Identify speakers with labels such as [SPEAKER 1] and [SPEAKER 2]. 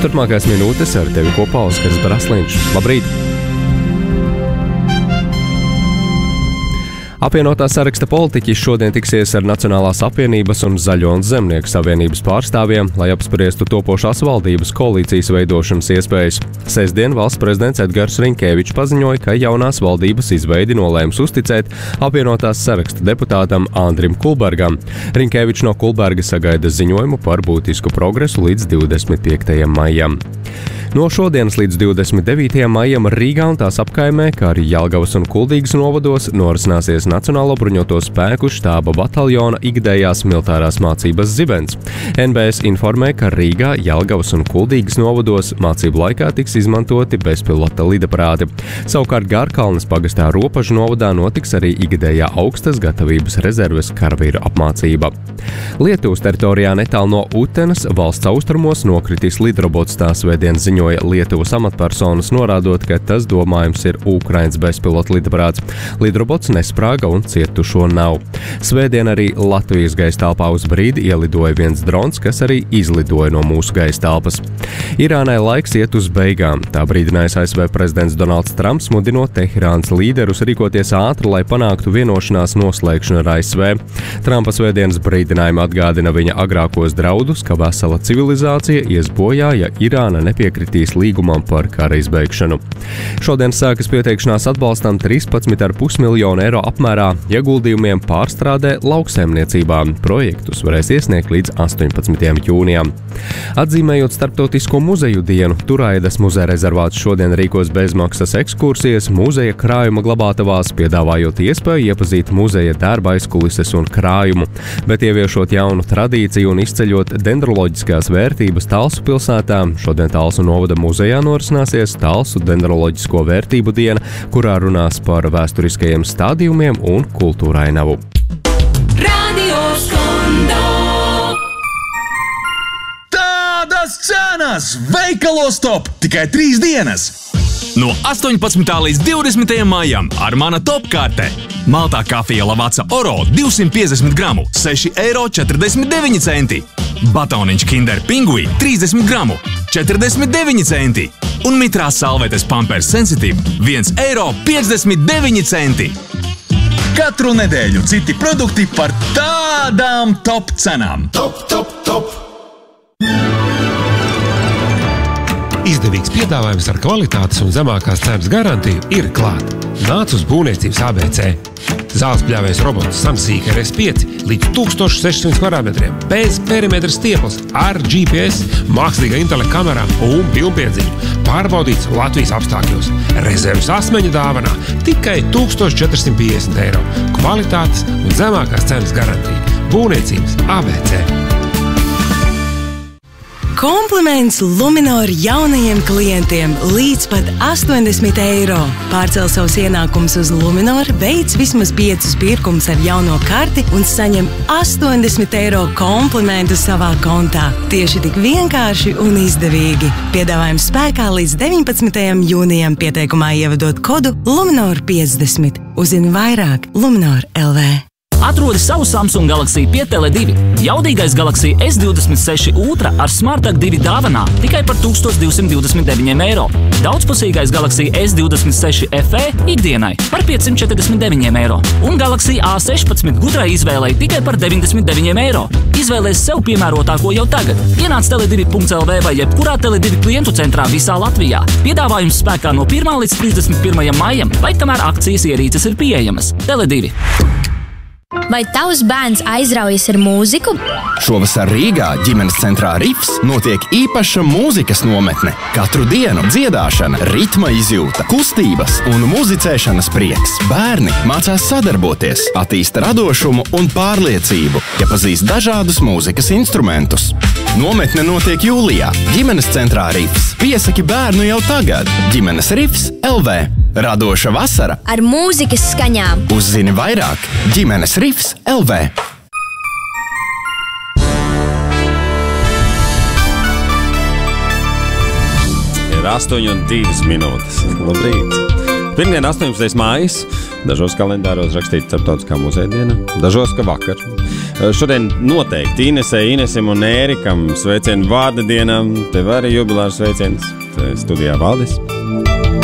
[SPEAKER 1] Turpmākās minūtes ar tevi kopā Oskars Brasliņš. Labrīt! Apvienotā saraksta politiķi šodien tiksies ar Nacionālās apvienības un Zaļo un Zemnieku savienības pārstāvjiem, lai apspriestu topošās valdības koalīcijas veidošanas iespējas. Sestdien valsts prezidents Edgars Rinkēvičs paziņoja, ka jaunās valdības izveidi nolēms uzticēt apvienotās saraksta deputātam Andrim Kulbergam. Rinkēvičs no Kulberga sagaida ziņojumu par būtisku progresu līdz 25. maijam. No šodienas līdz 29. maijam Rīgā un tās apkaimē, kā arī Jelgavas un Kuldīgas novados, norisināsies Nacionālo bruņoto spēku štāba bataljona ikdējās militārās mācības zibens. NBS informē, ka Rīgā, Jelgavas un Kuldīgas novados mācību laikā tiks izmantoti bezpilota lidaparāti. Savukārt Gārkalnes pagastā Ropažu novadā notiks arī ikdējā augstas gatavības rezerves karavīru apmācība. Lietuvas teritorijā netālu no Utenas valsts austrumos nokritis lidrobots, tā svētdien ziņoja Lietuvas amatpersonas, norādot, ka tas domājams ir Ukrainas bezpilota lidaparāts. Lidrobots nesprāga un cietušo nav. Svētdien arī Latvijas gaisa telpā uz brīdi ielidoja viens drons, kas arī izlidoja no mūsu gaisa telpas. Irānai laiks iet uz beigām. Tā brīdinājis ASV prezidents Donalds Trumps, mudinot Teherānas līderus rīkoties ātri, lai panāktu vienošanās noslēgšanu ar ASV. Trumpa svētdienas brīdinājumi atgādina viņa agrākos draudus, ka vesela civilizācija ies bojā, ja Irāna nepiekritīs līgumam par kara izbeigšanu. Šodien sākas pieteikšanās atbalstam 13,5 miljonu eiro apmērā ieguldījumiem pārstrādē lauksaimniecībā. Projektus varēs iesniegt līdz 18. jūnijam. Atzīmējot Starptautisko muzeju dienu, Turaidas muzeja rezervāts šodien rīkos bezmaksas ekskursijas muzeja krājuma glabātavās, piedāvājot iespēju iepazīt muzeja darba aizkulises un krājumu, bet ieviešot jaunu tradīciju un izceļot dendroloģiskās vērtības Talsu pilsētā. Šodien Talsu novada muzejā norisināsies Talsu dendroloģisko vērtību diena, kurā runās par vēsturiskajiem stādījumiem un kultūrainavu.
[SPEAKER 2] Radio Skondo!
[SPEAKER 3] Tādas cenas! Veikalos top! Tikai 3 dienas!
[SPEAKER 4] No 18. līdz 20. maijam ar mana top karte. Maltā kafija Lavazza Oro 250 gramu, 6,49 eiro. Batoniņš Kinder Pingui 30 gramu, 49 centi. Un mitrās salvetes Pampers Sensitive 1,59 eiro.
[SPEAKER 3] Katru nedēļu citi produkti par tādām top cenām.
[SPEAKER 5] Top, top, top!
[SPEAKER 6] Izdevīgs piedāvājums ar kvalitātes un zemākās cenas garantiju ir klāt. Nāc uz būvniecības ABC. Zāles pļāvējs robots Samsīka RS5 līdz 1600 kvadrātmetriem, bez perimetra stieples, ar GPS, mākslīgā intelekta kamerām un pilnpiedziņu. Pārbaudīts Latvijas apstākļos. Rezerves asmeņa dāvanā tikai 1450 eiro. Kvalitātes un zemākās cenas garantija. Būvniecības ABC.
[SPEAKER 7] Kompliments Luminor jaunajiem klientiem līdz pat 80 eiro. Pārcel savus ienākumus uz Luminor, veic vismaz 5 pirkumus ar jauno karti un saņem 80 eiro komplimentu savā kontā. Tieši tik vienkārši un izdevīgi. Piedāvājums spēkā līdz 19. jūnijam, pieteikumā ievadot kodu Luminor 50. Uzzini vairāk Luminor LV.
[SPEAKER 8] Atrodi savu Samsung Galaxy pie Tele2. Jaudīgais Galaxy S26 Ultra ar SmartTag 2 dāvanā tikai par 1229 eiro. Daudzpusīgais Galaxy S26 FE ikdienai par 549 eiro. Un Galaxy A16 gudrai izvēlei tikai par 99 eiro. Izvēlēs sev piemērotāko jau tagad. Ienāc tele2.lv vai jebkurā Tele2 klientu centrā visā Latvijā. Piedāvājums spēkā no 1. līdz 31. maijam, vai kamēr akcijas ierīces ir pieejamas. Tele2.
[SPEAKER 9] Vai tavs bērns aizraujas ar mūziku?
[SPEAKER 10] Šovasar Rīgā ģimenes centrā Rifs notiek īpaša mūzikas nometne. Katru dienu dziedāšana, ritma izjūta, kustības un muzicēšanas prieks. Bērni mācās sadarboties, attīsta radošumu un pārliecību, iepazīst dažādus mūzikas instrumentus. Nometne notiek jūlijā. Ģimenes centrā Rifs. Piesaki bērnu jau tagad. Ģimenes Rifs LV. Radoša vasara
[SPEAKER 9] ar mūzikas skaņām.
[SPEAKER 10] Uzzini vairāk ģimenes Rifs LV.
[SPEAKER 11] Ir 8:02 minūtes. Labrīt!
[SPEAKER 5] Pirmdien 18. mājas, dažos kalendāros rakstīts starptautiskā muzeja diena, dažos, ka vakar. Šodien noteikti Inesim un Ērikam sveicienu vārda dienām, tev arī jubilārs sveiciens, studijā Valdis.